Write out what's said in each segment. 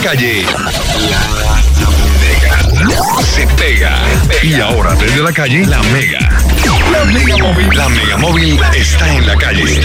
calle, la Mega se pega. Y ahora desde la calle, la Mega. La Mega Móvil. La Mega Móvil está en la calle.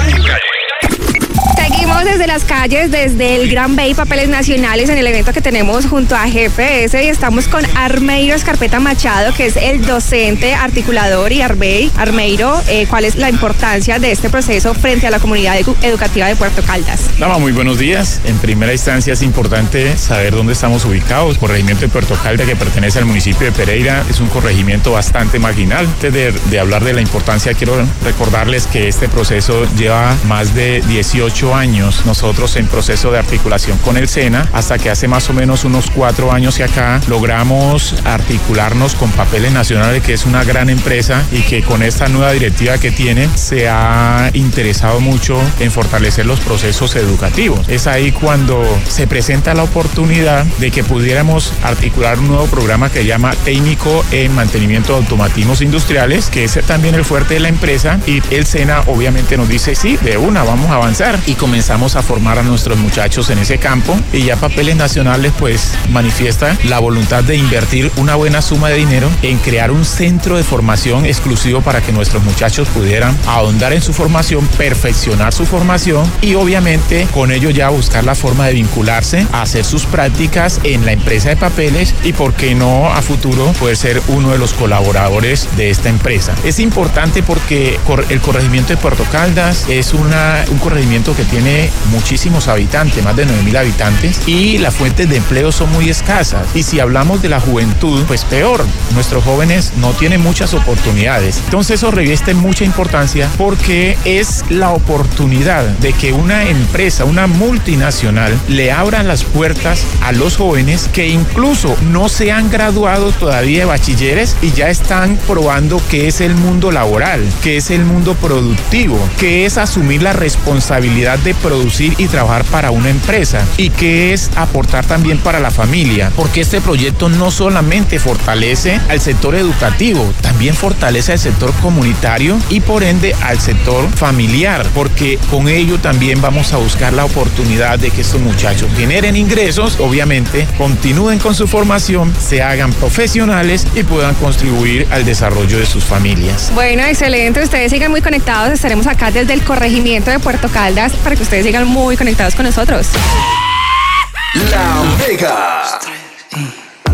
Seguimos desde las calles, desde el Gran Bay Papeles Nacionales en el evento que tenemos junto a GPS y estamos con Armeiro Escarpeta Machado, que es el docente articulador, y Armeiro, ¿cuál es la importancia de este proceso frente a la comunidad educativa de Puerto Caldas? Dama, muy buenos días. En primera instancia es importante saber dónde estamos ubicados. Corregimiento de Puerto Caldas, que pertenece al municipio de Pereira, es un corregimiento bastante marginal. Antes de hablar de la importancia, quiero recordarles que este proceso lleva más de 18 años nosotros en proceso de articulación con el SENA, hasta que hace más o menos unos 4 años que acá logramos articularnos con Papeles Nacionales, que es una gran empresa y que con esta nueva directiva que tiene se ha interesado mucho en fortalecer los procesos educativos. Es ahí cuando se presenta la oportunidad de que pudiéramos articular un nuevo programa que se llama Técnico en Mantenimiento de Automatismos Industriales, que es también el fuerte de la empresa, y el SENA obviamente nos dice sí, de una, vamos a avanzar, y comenzamos a formar a nuestros muchachos en ese campo. Y ya Papeles Nacionales pues manifiesta la voluntad de invertir una buena suma de dinero en crear un centro de formación exclusivo para que nuestros muchachos pudieran ahondar en su formación, perfeccionar su formación y obviamente con ello ya buscar la forma de vincularse a hacer sus prácticas en la empresa de papeles y por qué no a futuro poder ser uno de los colaboradores de esta empresa. Es importante porque el corregimiento de Puerto Caldas es un corregimiento que tiene muchísimos habitantes, más de 9.000 habitantes, y las fuentes de empleo son muy escasas. Y si hablamos de la juventud, pues peor, nuestros jóvenes no tienen muchas oportunidades. Entonces eso reviste mucha importancia porque es la oportunidad de que una empresa, una multinacional, le abra las puertas a los jóvenes que incluso no se han graduado todavía de bachilleres y ya están probando qué es el mundo laboral, qué es el mundo productivo, qué es asumir la responsabilidad de producir y trabajar para una empresa y qué es aportar también para la familia, porque este proyecto no solamente fortalece al sector educativo, también fortalece al sector comunitario y por ende al sector familiar, porque con ello también vamos a buscar la oportunidad de que estos muchachos generen ingresos, obviamente continúen con su formación, se hagan profesionales y puedan contribuir al desarrollo de sus familias. Bueno, excelente, ustedes sigan muy conectados, estaremos acá desde el corregimiento de Puerto Caldas para que ustedes sigan muy conectados con nosotros. La Mega.